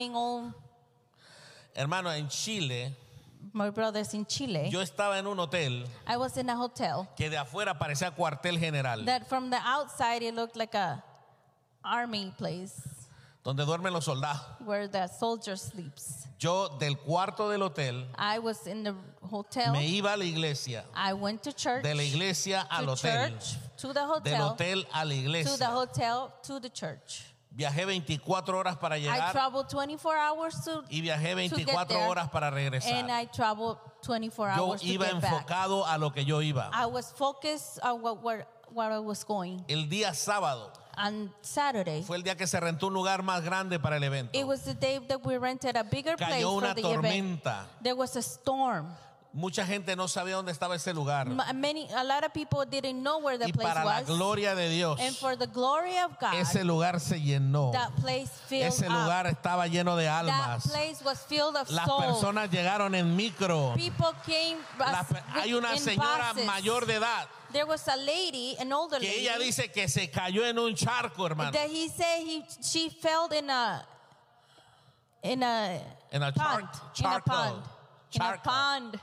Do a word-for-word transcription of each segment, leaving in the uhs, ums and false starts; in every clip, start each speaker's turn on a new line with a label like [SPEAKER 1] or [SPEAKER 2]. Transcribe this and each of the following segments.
[SPEAKER 1] on.
[SPEAKER 2] Hermano, en Chile,
[SPEAKER 1] My brothers in Chile.
[SPEAKER 2] yo estaba en un hotel
[SPEAKER 1] I was in a hotel
[SPEAKER 2] que de afuera parecía cuartel general,
[SPEAKER 1] that from the outside it looked like a army place
[SPEAKER 2] donde duermen los soldados.
[SPEAKER 1] where the soldier sleeps.
[SPEAKER 2] Yo del cuarto del hotel
[SPEAKER 1] I was in the hotel.
[SPEAKER 2] me iba a la iglesia,
[SPEAKER 1] I went to church.
[SPEAKER 2] de la iglesia al
[SPEAKER 1] to
[SPEAKER 2] hotel,
[SPEAKER 1] church, to the
[SPEAKER 2] del
[SPEAKER 1] hotel,
[SPEAKER 2] hotel a la
[SPEAKER 1] to the
[SPEAKER 2] iglesia.
[SPEAKER 1] hotel, to the church.
[SPEAKER 2] Viajé veinticuatro horas para
[SPEAKER 1] I
[SPEAKER 2] llegar
[SPEAKER 1] traveled twenty-four hours to,
[SPEAKER 2] y viajé
[SPEAKER 1] to get
[SPEAKER 2] veinticuatro
[SPEAKER 1] there,
[SPEAKER 2] horas para
[SPEAKER 1] and
[SPEAKER 2] regresar.
[SPEAKER 1] I traveled twenty-four
[SPEAKER 2] Yo
[SPEAKER 1] hours to
[SPEAKER 2] iba
[SPEAKER 1] get back.
[SPEAKER 2] enfocado a lo que yo iba.
[SPEAKER 1] I was focused on what, where, where I was going.
[SPEAKER 2] El día sábado
[SPEAKER 1] On Saturday,
[SPEAKER 2] fue el día que se rentó un lugar más grande para el evento.
[SPEAKER 1] it was the day that we rented a bigger place
[SPEAKER 2] Cayó
[SPEAKER 1] for
[SPEAKER 2] una
[SPEAKER 1] the event.
[SPEAKER 2] tormenta.
[SPEAKER 1] There was a storm.
[SPEAKER 2] Mucha gente no sabía dónde estaba ese lugar.
[SPEAKER 1] M- Many, a lot of people didn't know where the
[SPEAKER 2] Y
[SPEAKER 1] place
[SPEAKER 2] para la
[SPEAKER 1] was.
[SPEAKER 2] gloria de Dios,
[SPEAKER 1] And for the glory of God,
[SPEAKER 2] ese lugar se llenó.
[SPEAKER 1] that place filled
[SPEAKER 2] Ese
[SPEAKER 1] up.
[SPEAKER 2] lugar estaba lleno de
[SPEAKER 1] That
[SPEAKER 2] almas.
[SPEAKER 1] place was filled of
[SPEAKER 2] Las
[SPEAKER 1] souls.
[SPEAKER 2] personas llegaron en micro.
[SPEAKER 1] People came.
[SPEAKER 2] La pe- hay una
[SPEAKER 1] in
[SPEAKER 2] señora
[SPEAKER 1] buses.
[SPEAKER 2] mayor de edad
[SPEAKER 1] There was a lady, an older
[SPEAKER 2] que
[SPEAKER 1] lady,
[SPEAKER 2] ella dice que se cayó en un charco, hermano.
[SPEAKER 1] that he said he she fell in a in a
[SPEAKER 2] En el
[SPEAKER 1] pond,
[SPEAKER 2] char-
[SPEAKER 1] in a
[SPEAKER 2] charco.
[SPEAKER 1] pond, in a
[SPEAKER 2] Charco.
[SPEAKER 1] pond.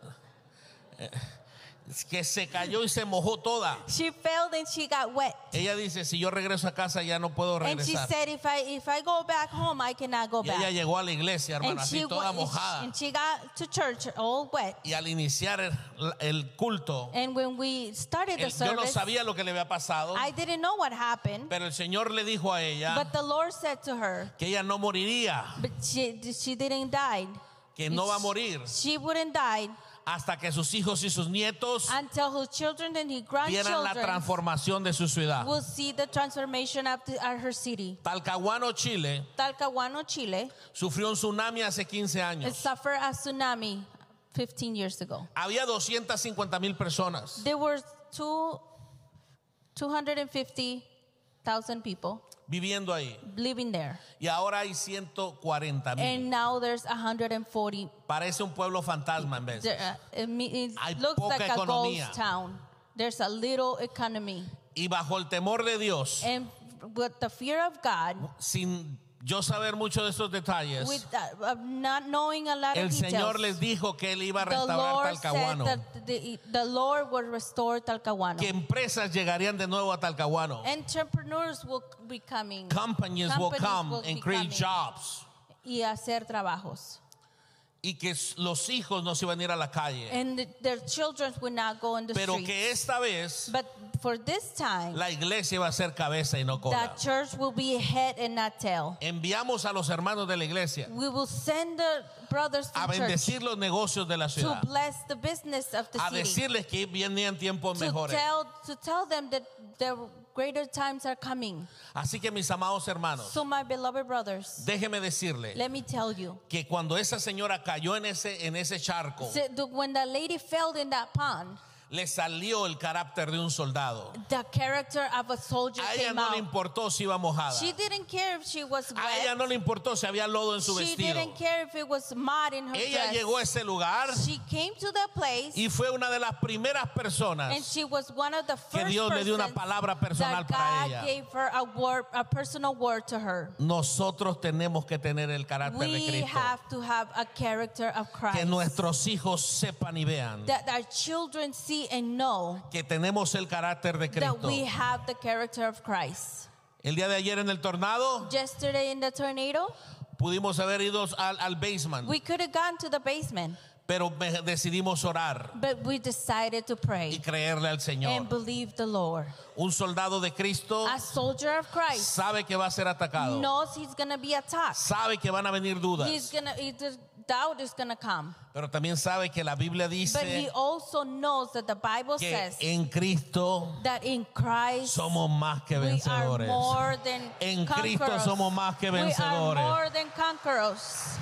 [SPEAKER 2] Que se cayó y se mojó toda.
[SPEAKER 1] She fell and she got wet.
[SPEAKER 2] Ella dice, si yo regreso a casa ya no puedo
[SPEAKER 1] And she
[SPEAKER 2] regresar.
[SPEAKER 1] said, if I if I go back home, I cannot go
[SPEAKER 2] Y ella
[SPEAKER 1] back.
[SPEAKER 2] llegó a la iglesia, hermano,
[SPEAKER 1] And
[SPEAKER 2] así
[SPEAKER 1] she,
[SPEAKER 2] toda
[SPEAKER 1] wa-
[SPEAKER 2] mojada.
[SPEAKER 1] and she got to church all wet.
[SPEAKER 2] Y al iniciar el, el culto,
[SPEAKER 1] And when we started the
[SPEAKER 2] el- yo no
[SPEAKER 1] service,
[SPEAKER 2] sabía lo que le había pasado,
[SPEAKER 1] I didn't know what happened.
[SPEAKER 2] pero el Señor le dijo a ella
[SPEAKER 1] But the Lord said to her,
[SPEAKER 2] que ella no moriría,
[SPEAKER 1] but she she didn't die.
[SPEAKER 2] que no va a morir
[SPEAKER 1] She wouldn't die
[SPEAKER 2] hasta que sus hijos y sus nietos
[SPEAKER 1] until her children and her
[SPEAKER 2] vieran la
[SPEAKER 1] grandchildren
[SPEAKER 2] transformación de su ciudad.
[SPEAKER 1] will see the transformation of, the, of her city.
[SPEAKER 2] Talcahuano, Chile,
[SPEAKER 1] Talcahuano, Chile,
[SPEAKER 2] sufrió un tsunami hace quince
[SPEAKER 1] it
[SPEAKER 2] años.
[SPEAKER 1] suffered a tsunami fifteen years ago.
[SPEAKER 2] Había doscientas cincuenta mil personas.
[SPEAKER 1] There were two, two hundred fifty thousand people
[SPEAKER 2] Viviendo ahí.
[SPEAKER 1] living there.
[SPEAKER 2] Y ahora hay ciento cuarenta mil.
[SPEAKER 1] And now there's one hundred forty.
[SPEAKER 2] Parece un pueblo fantasma en vez.
[SPEAKER 1] There, uh, it, me- it
[SPEAKER 2] Hay
[SPEAKER 1] looks
[SPEAKER 2] poca
[SPEAKER 1] like a
[SPEAKER 2] economía.
[SPEAKER 1] ghost town. There's a little economy.
[SPEAKER 2] Y bajo el temor de Dios,
[SPEAKER 1] And with the fear of God,
[SPEAKER 2] sin yo saber mucho de esos detalles,
[SPEAKER 1] with uh, uh, not knowing a lot
[SPEAKER 2] el
[SPEAKER 1] of details,
[SPEAKER 2] Señor les dijo que Él iba a
[SPEAKER 1] the
[SPEAKER 2] restaurar
[SPEAKER 1] Lord
[SPEAKER 2] Talcahuano.
[SPEAKER 1] said that the, the Lord will restore Talcahuano.
[SPEAKER 2] Que empresas llegarían de nuevo a Talcahuano.
[SPEAKER 1] Entrepreneurs will be coming.
[SPEAKER 2] Companies will
[SPEAKER 1] Companies
[SPEAKER 2] come
[SPEAKER 1] will
[SPEAKER 2] and
[SPEAKER 1] be
[SPEAKER 2] create
[SPEAKER 1] coming
[SPEAKER 2] jobs.
[SPEAKER 1] Y hacer trabajos.
[SPEAKER 2] Y que los hijos no se iban a ir a la calle.
[SPEAKER 1] And the- their children will not go in the
[SPEAKER 2] Pero
[SPEAKER 1] streets.
[SPEAKER 2] que esta vez
[SPEAKER 1] But for this time,
[SPEAKER 2] la iglesia va a ser cabeza y no cola.
[SPEAKER 1] that church will be head and not tail.
[SPEAKER 2] Enviamos a los hermanos de la iglesia
[SPEAKER 1] We will send the brothers
[SPEAKER 2] a
[SPEAKER 1] to church
[SPEAKER 2] bendecir los negocios de la
[SPEAKER 1] to
[SPEAKER 2] ciudad.
[SPEAKER 1] bless the business of the
[SPEAKER 2] A
[SPEAKER 1] city.
[SPEAKER 2] decirles que vienen tiempos
[SPEAKER 1] To
[SPEAKER 2] mejores.
[SPEAKER 1] tell, to tell them that their greater times are coming.
[SPEAKER 2] Así que mis amados hermanos,
[SPEAKER 1] So my beloved brothers,
[SPEAKER 2] déjeme decirle
[SPEAKER 1] let me tell you,
[SPEAKER 2] que cuando esa señora cayó en ese, en ese charco,
[SPEAKER 1] so the- when the lady fell in that pond,
[SPEAKER 2] le salió el carácter de un soldado.
[SPEAKER 1] the character of a soldier
[SPEAKER 2] A ella
[SPEAKER 1] came
[SPEAKER 2] no le
[SPEAKER 1] out.
[SPEAKER 2] importó si iba mojada.
[SPEAKER 1] She didn't care if she was
[SPEAKER 2] A ella
[SPEAKER 1] wet.
[SPEAKER 2] no le importó si había lodo en su
[SPEAKER 1] She
[SPEAKER 2] vestido.
[SPEAKER 1] didn't care if it was mud in her
[SPEAKER 2] Ella
[SPEAKER 1] dress.
[SPEAKER 2] llegó a ese lugar
[SPEAKER 1] She came to the place,
[SPEAKER 2] y fue una de las primeras
[SPEAKER 1] and
[SPEAKER 2] personas
[SPEAKER 1] she was one of the first
[SPEAKER 2] que Dios le dio una
[SPEAKER 1] persons
[SPEAKER 2] palabra personal
[SPEAKER 1] that
[SPEAKER 2] para
[SPEAKER 1] God
[SPEAKER 2] ella.
[SPEAKER 1] gave her a word, a personal word to her.
[SPEAKER 2] Nosotros tenemos que tener el carácter de
[SPEAKER 1] We
[SPEAKER 2] Cristo.
[SPEAKER 1] have to have a character of
[SPEAKER 2] Que
[SPEAKER 1] Christ.
[SPEAKER 2] nuestros hijos sepan y vean
[SPEAKER 1] That our children see and know
[SPEAKER 2] que tenemos el carácter de
[SPEAKER 1] that
[SPEAKER 2] Cristo.
[SPEAKER 1] we have the character of Christ.
[SPEAKER 2] El día de ayer en el tornado
[SPEAKER 1] Yesterday in the tornado,
[SPEAKER 2] pudimos haber ido al, al basement,
[SPEAKER 1] we could have gone to the basement,
[SPEAKER 2] pero me- decidimos orar
[SPEAKER 1] but we decided to
[SPEAKER 2] y
[SPEAKER 1] pray
[SPEAKER 2] creerle al
[SPEAKER 1] and
[SPEAKER 2] Señor.
[SPEAKER 1] believe the Lord.
[SPEAKER 2] Un soldado de Cristo
[SPEAKER 1] A soldier of Christ
[SPEAKER 2] sabe que va a ser atacado,
[SPEAKER 1] knows he's going to be attacked.
[SPEAKER 2] sabe que van a venir
[SPEAKER 1] He's
[SPEAKER 2] dudas,
[SPEAKER 1] gonna, he- the doubt is going to come.
[SPEAKER 2] pero también sabe que la Biblia
[SPEAKER 1] But he
[SPEAKER 2] dice
[SPEAKER 1] also knows that the Bible
[SPEAKER 2] que
[SPEAKER 1] says
[SPEAKER 2] en Cristo
[SPEAKER 1] that in Christ
[SPEAKER 2] somos más que
[SPEAKER 1] we are
[SPEAKER 2] vencedores.
[SPEAKER 1] more than
[SPEAKER 2] En Cristo
[SPEAKER 1] conquerors.
[SPEAKER 2] somos más que
[SPEAKER 1] We are
[SPEAKER 2] vencedores.
[SPEAKER 1] more than conquerors.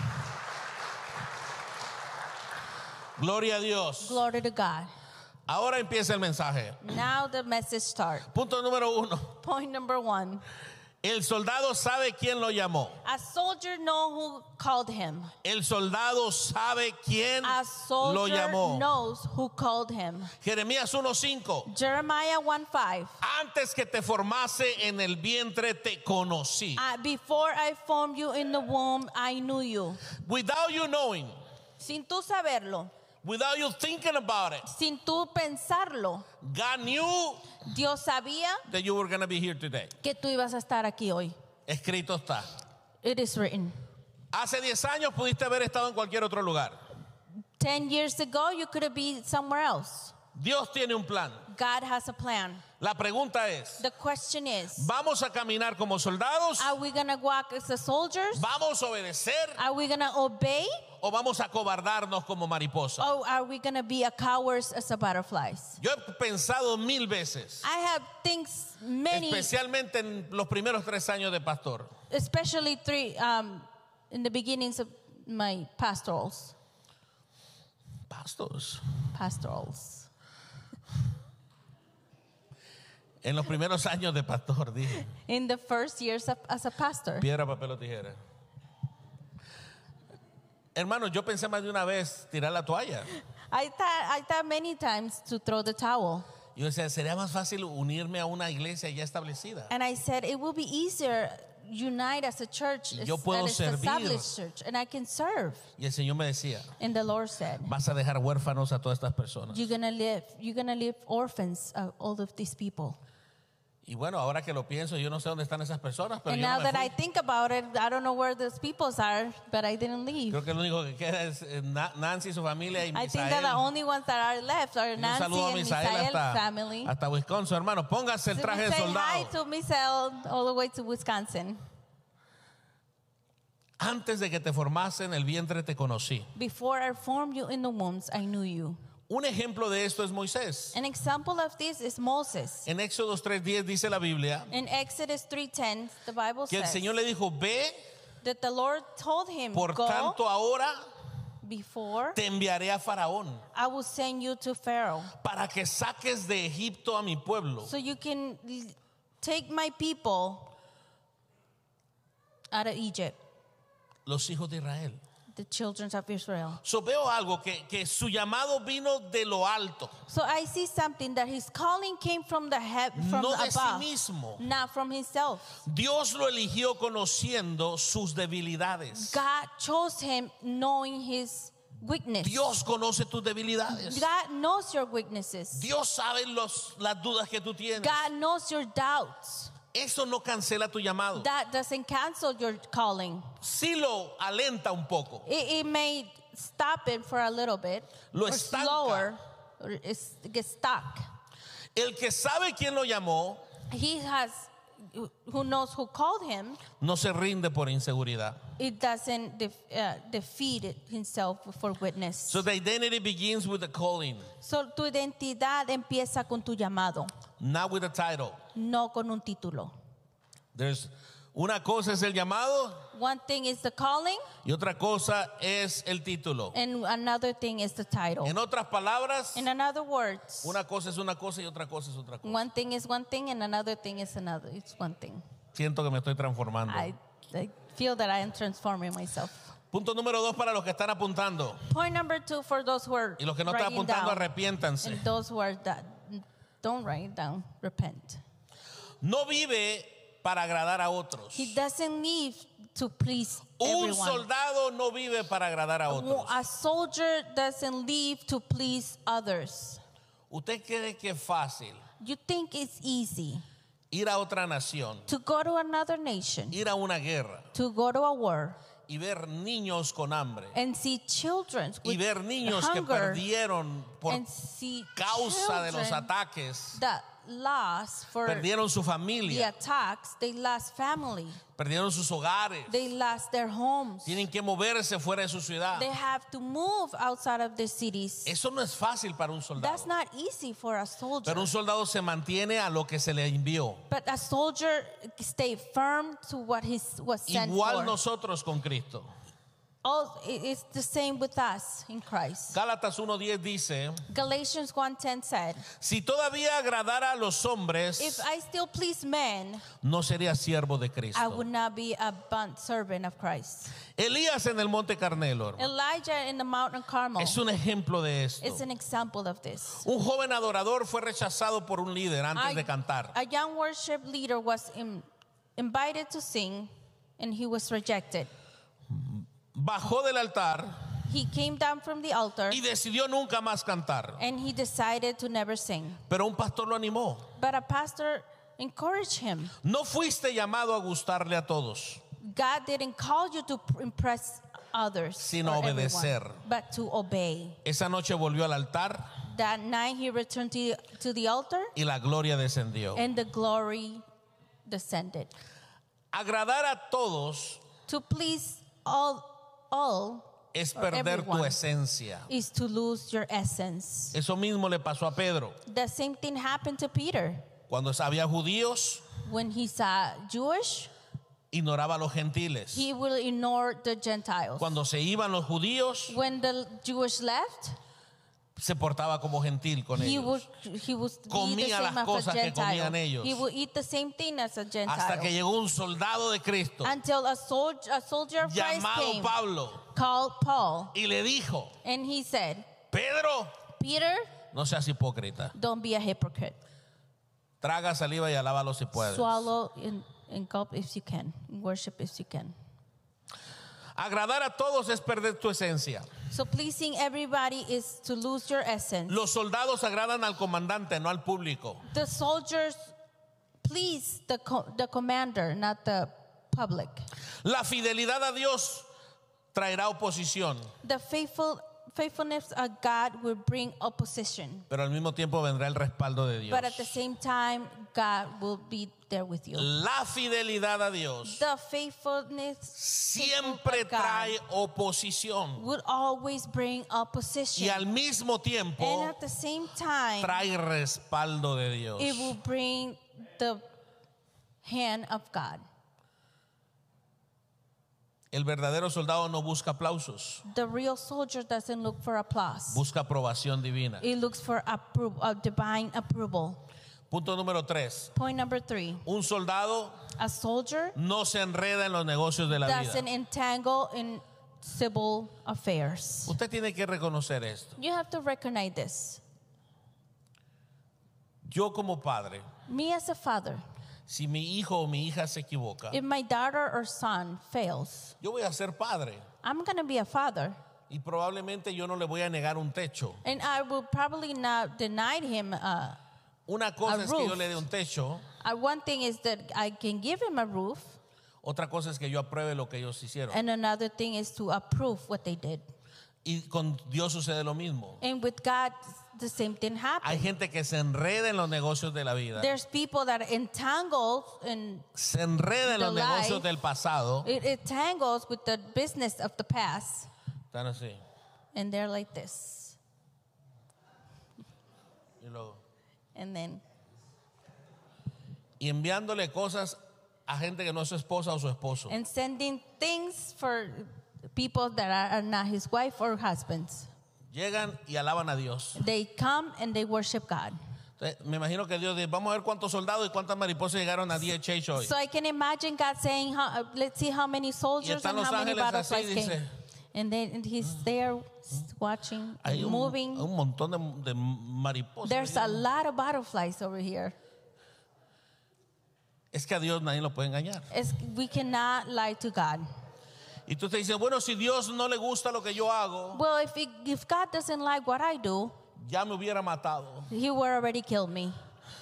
[SPEAKER 2] Gloria a Dios.
[SPEAKER 1] Glory to God.
[SPEAKER 2] Ahora empieza el mensaje.
[SPEAKER 1] Now the message starts.
[SPEAKER 2] Punto número uno.
[SPEAKER 1] Point number one.
[SPEAKER 2] El soldado sabe quién lo llamó.
[SPEAKER 1] A soldier know who called him.
[SPEAKER 2] El soldado sabe quién
[SPEAKER 1] A
[SPEAKER 2] lo
[SPEAKER 1] soldier
[SPEAKER 2] llamó.
[SPEAKER 1] knows who called him.
[SPEAKER 2] Jeremías uno cinco.
[SPEAKER 1] Jeremiah one five.
[SPEAKER 2] Antes que te formase en el vientre te conocí.
[SPEAKER 1] Uh, before I formed you in the womb, I knew you.
[SPEAKER 2] Without you knowing,
[SPEAKER 1] Sin tú saberlo,
[SPEAKER 2] without you thinking about it,
[SPEAKER 1] sin tú pensarlo,
[SPEAKER 2] God knew
[SPEAKER 1] Dios sabía
[SPEAKER 2] that you were going to be here today.
[SPEAKER 1] que tú ibas a estar aquí hoy.
[SPEAKER 2] Escrito está.
[SPEAKER 1] It is written.
[SPEAKER 2] Hace diez años pudiste haber estado en cualquier otro lugar.
[SPEAKER 1] Ten years ago, you could have been somewhere else.
[SPEAKER 2] Dios tiene un plan.
[SPEAKER 1] God has a plan.
[SPEAKER 2] La pregunta es,
[SPEAKER 1] The question is,
[SPEAKER 2] ¿vamos a caminar como soldados?
[SPEAKER 1] are we going to walk as the soldiers?
[SPEAKER 2] ¿Vamos a obedecer?
[SPEAKER 1] Are we going to obey?
[SPEAKER 2] ¿O vamos a cobardarnos como mariposa?
[SPEAKER 1] Or are we going to be a cowards as a butterflies?
[SPEAKER 2] Yo he pensado mil veces,
[SPEAKER 1] I have things many,
[SPEAKER 2] especialmente en los primeros tres años de pastor.
[SPEAKER 1] especially three, um, in the beginnings of my pastorals.
[SPEAKER 2] Pastors.
[SPEAKER 1] Pastorals.
[SPEAKER 2] En los primeros años de pastor, dije.
[SPEAKER 1] In the first years of, as a pastor.
[SPEAKER 2] Piedra, papel o tijera. Hermanos, yo pensé más de una vez tirar la toalla.
[SPEAKER 1] I thought, I thought many times to throw the towel.
[SPEAKER 2] Yo decía, sería más fácil unirme a una iglesia ya establecida.
[SPEAKER 1] And I said, it will be easier unite as a church,
[SPEAKER 2] Yo
[SPEAKER 1] as
[SPEAKER 2] puedo
[SPEAKER 1] an
[SPEAKER 2] servir.
[SPEAKER 1] established church, and I can serve.
[SPEAKER 2] Y el Señor me decía,
[SPEAKER 1] And the Lord said,
[SPEAKER 2] vas a dejar huérfanos a todas estas personas.
[SPEAKER 1] you're gonna live, you're gonna leave orphans, uh, all of these people.
[SPEAKER 2] Y bueno, ahora que lo pienso, yo no sé dónde están esas personas, pero
[SPEAKER 1] And
[SPEAKER 2] yo
[SPEAKER 1] now
[SPEAKER 2] no me
[SPEAKER 1] that I
[SPEAKER 2] fui.
[SPEAKER 1] think about it, I don't know where those peoples are, but I didn't leave.
[SPEAKER 2] Creo que lo único que queda es eh, Na- Nancy, su familia y
[SPEAKER 1] I think that the
[SPEAKER 2] Misael.
[SPEAKER 1] only ones that are left are
[SPEAKER 2] Y un
[SPEAKER 1] Nancy
[SPEAKER 2] saludo a
[SPEAKER 1] and
[SPEAKER 2] Misael
[SPEAKER 1] Misael
[SPEAKER 2] hasta,
[SPEAKER 1] family.
[SPEAKER 2] hasta Wisconsin, hermano. Póngase el
[SPEAKER 1] So
[SPEAKER 2] traje
[SPEAKER 1] we
[SPEAKER 2] de
[SPEAKER 1] say hi
[SPEAKER 2] soldado.
[SPEAKER 1] to Misael all the way to Wisconsin.
[SPEAKER 2] Antes de que te formase en el vientre te conocí.
[SPEAKER 1] Before I formed you in the wombs, I knew you.
[SPEAKER 2] Un ejemplo de esto es Moisés.
[SPEAKER 1] An example of this is Moses.
[SPEAKER 2] En Éxodo tres diez dice la Biblia
[SPEAKER 1] In Exodus three ten, the Bible
[SPEAKER 2] que el
[SPEAKER 1] says
[SPEAKER 2] Señor le dijo, ve,
[SPEAKER 1] that the Lord told him,
[SPEAKER 2] por
[SPEAKER 1] go
[SPEAKER 2] tanto ahora
[SPEAKER 1] before
[SPEAKER 2] te enviaré a Faraón
[SPEAKER 1] I will send you to Pharaoh,
[SPEAKER 2] para que saques de Egipto a mi pueblo.
[SPEAKER 1] so you can l- take my people out of Egypt,
[SPEAKER 2] Los hijos de Israel.
[SPEAKER 1] the children of Israel.
[SPEAKER 2] So veo algo que, que su llamado vino de lo alto,
[SPEAKER 1] So I see something that his calling came from the head, from
[SPEAKER 2] no de sí
[SPEAKER 1] above,
[SPEAKER 2] mismo.
[SPEAKER 1] not from himself.
[SPEAKER 2] Dios lo eligió conociendo sus debilidades.
[SPEAKER 1] God chose him knowing his weakness.
[SPEAKER 2] Dios conoce tus debilidades.
[SPEAKER 1] God knows your weaknesses.
[SPEAKER 2] Dios sabe los, las dudas que tú tienes.
[SPEAKER 1] God knows your doubts.
[SPEAKER 2] Eso no cancela tu llamado.
[SPEAKER 1] That doesn't cancel your calling.
[SPEAKER 2] Sí lo alenta un poco.
[SPEAKER 1] It, it may stop it for a little bit,
[SPEAKER 2] Lo
[SPEAKER 1] or
[SPEAKER 2] estanca.
[SPEAKER 1] slower, or it's, it gets stuck.
[SPEAKER 2] El que sabe quién lo llamó
[SPEAKER 1] He has, who knows who called him,
[SPEAKER 2] no se rinde por inseguridad.
[SPEAKER 1] it doesn't def, uh, defeat it himself for witness.
[SPEAKER 2] So the identity begins with the calling,
[SPEAKER 1] So tu identidad empieza con tu llamado,
[SPEAKER 2] not with a title.
[SPEAKER 1] no con un título.
[SPEAKER 2] There's una cosa es el llamado
[SPEAKER 1] One thing is the calling,
[SPEAKER 2] y otra cosa es el título.
[SPEAKER 1] and another thing is the title.
[SPEAKER 2] En otras palabras,
[SPEAKER 1] In other words,
[SPEAKER 2] una cosa es una cosa y otra cosa es otra cosa.
[SPEAKER 1] one thing is one thing, and another thing is another. It's one thing.
[SPEAKER 2] Siento que me estoy transformando.
[SPEAKER 1] I, I feel that I am transforming myself.
[SPEAKER 2] Punto número dos para los que están apuntando.
[SPEAKER 1] Point number two for those who are
[SPEAKER 2] Y los que no están
[SPEAKER 1] writing
[SPEAKER 2] apuntando,
[SPEAKER 1] down,
[SPEAKER 2] arrepiéntanse.
[SPEAKER 1] and those who are that, don't write it down. Repent.
[SPEAKER 2] No vive para agradar a otros.
[SPEAKER 1] He doesn't live to please
[SPEAKER 2] Un
[SPEAKER 1] everyone.
[SPEAKER 2] soldado no vive para agradar a otros.
[SPEAKER 1] A soldier doesn't live to please others.
[SPEAKER 2] ¿Usted cree que es fácil
[SPEAKER 1] You think it's easy
[SPEAKER 2] ir a otra nación,
[SPEAKER 1] to go to another nation,
[SPEAKER 2] ir a una guerra
[SPEAKER 1] to go to a war,
[SPEAKER 2] y ver niños con hambre
[SPEAKER 1] and see children
[SPEAKER 2] y
[SPEAKER 1] with
[SPEAKER 2] ver niños que
[SPEAKER 1] hunger,
[SPEAKER 2] perdieron por
[SPEAKER 1] and see
[SPEAKER 2] causa de los
[SPEAKER 1] children
[SPEAKER 2] ataques,
[SPEAKER 1] that lost for
[SPEAKER 2] perdieron su
[SPEAKER 1] the
[SPEAKER 2] familia,
[SPEAKER 1] attacks? They lost family.
[SPEAKER 2] perdieron sus hogares,
[SPEAKER 1] They lost their homes.
[SPEAKER 2] tienen que moverse fuera de su ciudad.
[SPEAKER 1] They have to move outside of the cities.
[SPEAKER 2] Eso no es fácil para un soldado.
[SPEAKER 1] That's not easy for a soldier.
[SPEAKER 2] Pero un soldado se mantiene a lo que se le envió.
[SPEAKER 1] But a soldier stay firm to what he was sent
[SPEAKER 2] Igual
[SPEAKER 1] for.
[SPEAKER 2] nosotros con Cristo.
[SPEAKER 1] All, it- it's the same with us in Christ.
[SPEAKER 2] Gálatas uno diez dice,
[SPEAKER 1] Galatians one ten said,
[SPEAKER 2] si todavía agradara a los hombres,
[SPEAKER 1] if I still please men,
[SPEAKER 2] no sería siervo de
[SPEAKER 1] I
[SPEAKER 2] Cristo.
[SPEAKER 1] would not be a bond servant of Christ.
[SPEAKER 2] Elías en el Monte Carmelo, hermano,
[SPEAKER 1] Elijah in the mountain Carmel
[SPEAKER 2] es un ejemplo de esto.
[SPEAKER 1] is an example of this.
[SPEAKER 2] Un joven adorador fue rechazado por un líder antes de cantar.
[SPEAKER 1] A young worship leader was in- invited to sing, and he was rejected.
[SPEAKER 2] Bajó del altar
[SPEAKER 1] He came down from the altar,
[SPEAKER 2] y decidió nunca más cantar.
[SPEAKER 1] and he decided to never sing.
[SPEAKER 2] Pero un pastor lo animó.
[SPEAKER 1] But a pastor encouraged him.
[SPEAKER 2] No fuiste llamado a gustarle a todos.
[SPEAKER 1] God didn't call you to pr- impress others,
[SPEAKER 2] Sino
[SPEAKER 1] or everyone,
[SPEAKER 2] obedecer.
[SPEAKER 1] but to obey.
[SPEAKER 2] Esa noche volvió al altar
[SPEAKER 1] That night he returned to, to the altar,
[SPEAKER 2] y la gloria descendió.
[SPEAKER 1] and the glory descended.
[SPEAKER 2] Agradar a todos
[SPEAKER 1] To please all, all
[SPEAKER 2] es
[SPEAKER 1] or
[SPEAKER 2] perder tu
[SPEAKER 1] everyone
[SPEAKER 2] esencia.
[SPEAKER 1] is to lose your essence.
[SPEAKER 2] Eso mismo le pasó a Pedro.
[SPEAKER 1] The same thing happened to Peter.
[SPEAKER 2] Cuando había judíos,
[SPEAKER 1] When he saw Jewish,
[SPEAKER 2] ignoraba a los gentiles.
[SPEAKER 1] he will ignore the Gentiles.
[SPEAKER 2] Cuando se iban los judíos,
[SPEAKER 1] When the Jewish left,
[SPEAKER 2] se portaba como gentil con
[SPEAKER 1] he
[SPEAKER 2] ellos.
[SPEAKER 1] would he would be the
[SPEAKER 2] Comía
[SPEAKER 1] same
[SPEAKER 2] las
[SPEAKER 1] as a
[SPEAKER 2] cosas que
[SPEAKER 1] Gentile.
[SPEAKER 2] comían ellos.
[SPEAKER 1] He would eat the same thing as a
[SPEAKER 2] Hasta
[SPEAKER 1] Gentile.
[SPEAKER 2] que llegó un soldado de Cristo
[SPEAKER 1] Until a soldier, a soldier of Christ
[SPEAKER 2] llamado
[SPEAKER 1] came,
[SPEAKER 2] Pablo
[SPEAKER 1] called Paul,
[SPEAKER 2] y le dijo,
[SPEAKER 1] and he said,
[SPEAKER 2] Pedro,
[SPEAKER 1] Peter,
[SPEAKER 2] no seas hipócrita.
[SPEAKER 1] don't be a hypocrite.
[SPEAKER 2] Traga saliva y alábalo si puedes.
[SPEAKER 1] Swallow and, and gulp if you can. Worship if you can.
[SPEAKER 2] Agradar a todos es perder tu esencia.
[SPEAKER 1] So pleasing everybody is to lose your essence.
[SPEAKER 2] Los soldados agradan al comandante, no al público.
[SPEAKER 1] The soldiers please the, co- the commander, not the public.
[SPEAKER 2] La fidelidad a Dios traerá oposición,
[SPEAKER 1] The faithful faithfulness of God will bring opposition,
[SPEAKER 2] pero al mismo tiempo vendrá el respaldo de Dios.
[SPEAKER 1] but at the same time, God will be there with you.
[SPEAKER 2] La fidelidad a Dios
[SPEAKER 1] The faithfulness
[SPEAKER 2] siempre
[SPEAKER 1] of God
[SPEAKER 2] trae oposición
[SPEAKER 1] would always bring opposition,
[SPEAKER 2] y al mismo
[SPEAKER 1] and
[SPEAKER 2] tiempo
[SPEAKER 1] at the same time,
[SPEAKER 2] trae respaldo de Dios.
[SPEAKER 1] it will bring the hand of God.
[SPEAKER 2] El verdadero soldado no busca aplausos,
[SPEAKER 1] The real soldier doesn't look for applause.
[SPEAKER 2] busca aprobación divina.
[SPEAKER 1] It looks for appro- uh, divine approval.
[SPEAKER 2] Punto número tres.
[SPEAKER 1] Point number three.
[SPEAKER 2] Un soldado
[SPEAKER 1] A soldier
[SPEAKER 2] no se enreda en los negocios de la
[SPEAKER 1] doesn't
[SPEAKER 2] vida.
[SPEAKER 1] entangle in civil affairs.
[SPEAKER 2] Usted tiene que reconocer esto.
[SPEAKER 1] You have to recognize this.
[SPEAKER 2] Yo como padre,
[SPEAKER 1] Me as a father,
[SPEAKER 2] si mi hijo o mi hija se equivoca,
[SPEAKER 1] if my daughter or son fails,
[SPEAKER 2] yo voy a ser padre
[SPEAKER 1] I'm going to be a father.
[SPEAKER 2] y probablemente yo no le voy a negar un techo.
[SPEAKER 1] And I will probably not deny him. Uh,
[SPEAKER 2] Una cosa
[SPEAKER 1] A
[SPEAKER 2] es que yo
[SPEAKER 1] roof.
[SPEAKER 2] le dé un techo,
[SPEAKER 1] uh, one thing is that I can give him a roof,
[SPEAKER 2] otra cosa es que yo apruebe lo que ellos hicieron.
[SPEAKER 1] and another thing is to approve what they did.
[SPEAKER 2] Y con Dios sucede lo mismo.
[SPEAKER 1] And with God, the same thing
[SPEAKER 2] Hay
[SPEAKER 1] happens.
[SPEAKER 2] gente que se enreda en los negocios de la vida,
[SPEAKER 1] There's people that are entangled and
[SPEAKER 2] se enreda en
[SPEAKER 1] the
[SPEAKER 2] los negocios
[SPEAKER 1] life-
[SPEAKER 2] del pasado.
[SPEAKER 1] it, it tangles with the business of the past,
[SPEAKER 2] Están así.
[SPEAKER 1] and they're like this.
[SPEAKER 2] Y, luego,
[SPEAKER 1] And then
[SPEAKER 2] y enviándole cosas a gente que no es su esposa o su esposo.
[SPEAKER 1] and sending things for people that are, are not his wife or husbands.
[SPEAKER 2] Llegan y alaban a Dios.
[SPEAKER 1] They come and they worship God.
[SPEAKER 2] Entonces, me imagino que Dios dice, vamos a ver cuántos soldados y cuántas mariposas llegaron a D H H hoy.
[SPEAKER 1] So I can imagine God saying, how, uh, let's see how many soldiers
[SPEAKER 2] están
[SPEAKER 1] and
[SPEAKER 2] los
[SPEAKER 1] how many
[SPEAKER 2] ángeles así,
[SPEAKER 1] butterflies came.
[SPEAKER 2] dice.
[SPEAKER 1] And then and he's there watching,
[SPEAKER 2] Hay un,
[SPEAKER 1] moving.
[SPEAKER 2] un montón de, de mariposas.
[SPEAKER 1] There's a lot of butterflies over here.
[SPEAKER 2] Es que a Dios nadie lo puede engañar.
[SPEAKER 1] It's, we cannot lie to God.
[SPEAKER 2] Y tú te dices, bueno, si Dios no le gusta lo que yo hago,
[SPEAKER 1] Well, if, it, if God doesn't like what I do,
[SPEAKER 2] ya me hubiera matado.
[SPEAKER 1] he would already killed me.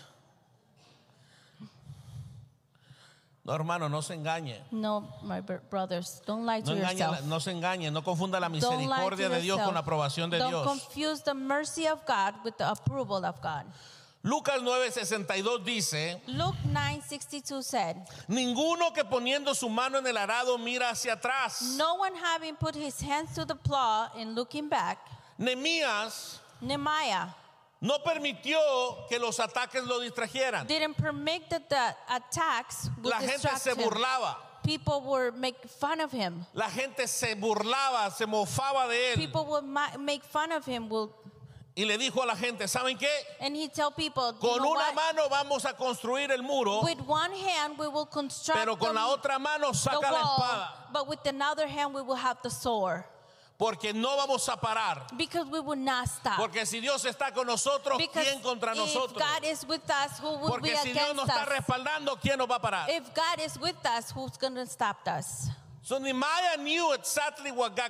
[SPEAKER 2] No, hermano, no se engañe.
[SPEAKER 1] No, my br- brothers, don't lie to
[SPEAKER 2] No, engañe,
[SPEAKER 1] yourself.
[SPEAKER 2] no se engañe, no confunda la
[SPEAKER 1] Don't lie to
[SPEAKER 2] misericordia de Dios
[SPEAKER 1] yourself.
[SPEAKER 2] con la aprobación de
[SPEAKER 1] Don't
[SPEAKER 2] Dios.
[SPEAKER 1] confuse the mercy of God with the approval of God.
[SPEAKER 2] Lucas nueve sesenta y dos dice,
[SPEAKER 1] Luke nine sixty-two said,
[SPEAKER 2] ninguno que poniendo su mano en el arado mira hacia atrás.
[SPEAKER 1] no one having put his hands to the plow and looking back,
[SPEAKER 2] Nehemías
[SPEAKER 1] Nehemiah
[SPEAKER 2] no permitió que los ataques lo distrajeran.
[SPEAKER 1] didn't permit that the attacks would
[SPEAKER 2] La gente
[SPEAKER 1] distract
[SPEAKER 2] se
[SPEAKER 1] him.
[SPEAKER 2] burlaba.
[SPEAKER 1] People were make fun of him.
[SPEAKER 2] La gente se burlaba, se mofaba de él.
[SPEAKER 1] People would ma- make fun of him. Will
[SPEAKER 2] Y le dijo a la gente, ¿saben qué?
[SPEAKER 1] and he tell people, you
[SPEAKER 2] Con
[SPEAKER 1] know
[SPEAKER 2] una
[SPEAKER 1] what?
[SPEAKER 2] mano vamos a construir el muro,
[SPEAKER 1] With one hand we will construct
[SPEAKER 2] pero con
[SPEAKER 1] the,
[SPEAKER 2] la otra mano
[SPEAKER 1] the
[SPEAKER 2] saca la
[SPEAKER 1] wall,
[SPEAKER 2] espada.
[SPEAKER 1] but with another hand we will have the sword.
[SPEAKER 2] Porque no vamos a parar.
[SPEAKER 1] Because we will not stop.
[SPEAKER 2] Porque si Dios está con nosotros,
[SPEAKER 1] Because
[SPEAKER 2] ¿quién contra
[SPEAKER 1] if
[SPEAKER 2] nosotros?
[SPEAKER 1] God is with us, who will
[SPEAKER 2] Porque
[SPEAKER 1] be
[SPEAKER 2] si Dios nos
[SPEAKER 1] against
[SPEAKER 2] está
[SPEAKER 1] us?
[SPEAKER 2] respaldando, ¿quién nos va a parar?
[SPEAKER 1] If God is with us, who's going to stop us?
[SPEAKER 2] So Nehemiah knew exactly what God